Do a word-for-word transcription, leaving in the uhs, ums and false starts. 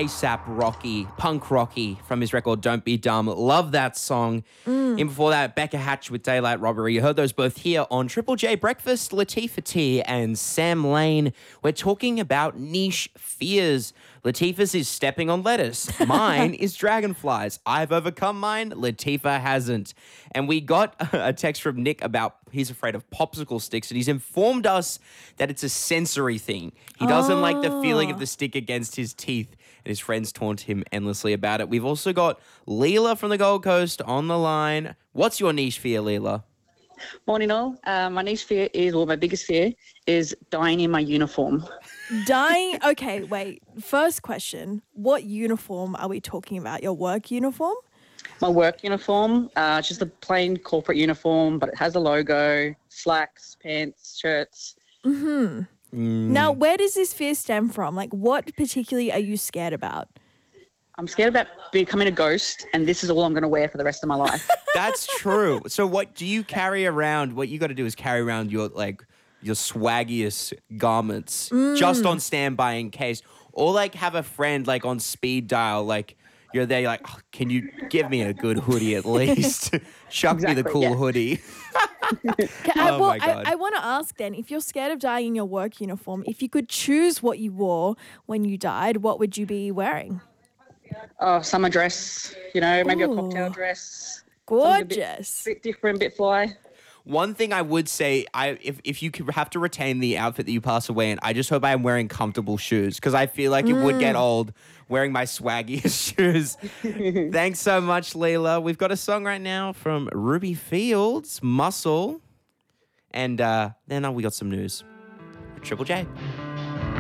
A$AP Rocky, punk Rocky from his record Don't Be Dumb. Love that song. Mm. And before that, Becca Hatch with Daylight Robbery. You heard those both here on Triple J Breakfast. Latifah T and Sam Lane. We're talking about niche fears. Latifah's is stepping on lettuce. Mine is dragonflies. I've overcome mine. Latifah hasn't. And we got a text from Nick about he's afraid of popsicle sticks, and he's informed us that it's a sensory thing. He doesn't oh. like the feeling of the stick against his teeth, and his friends taunt him endlessly about it. We've also got Leela from the Gold Coast on the line. What's your niche fear, Leela? Morning all. Uh, my niche fear is, or my biggest fear, is dying in my uniform. Dying? Okay, wait. First question. What uniform are we talking about? Your work uniform? My work uniform, uh, it's just a plain corporate uniform, but it has a logo, slacks, pants, shirts. Mm-hmm. Mm. Now, where does this fear stem from? Like, what particularly are you scared about? I'm scared about becoming a ghost, and this is all I'm going to wear for the rest of my life. That's true. So what do you carry around? What you got to do is carry around your, like, your swaggiest garments mm. just on standby in case. Or, like, have a friend, like, on speed dial, like, you're there, you're like, oh, can you give me a good hoodie at least? Chuck exactly, me the cool yeah. hoodie. okay, I, oh, well, my God. I, I want to ask then, if you're scared of dying in your work uniform, if you could choose what you wore when you died, what would you be wearing? Oh, summer dress, you know, maybe Ooh. a cocktail dress. Gorgeous. A bit, bit different, bit fly. One thing I would say, I if, if you could have to retain the outfit that you pass away in, I just hope I am wearing comfortable shoes because I feel like mm. it would get old wearing my swaggiest shoes. Thanks so much, Leela. We've got a song right now from Ruby Fields, Muscle. And uh, then uh, we got some news. Triple J.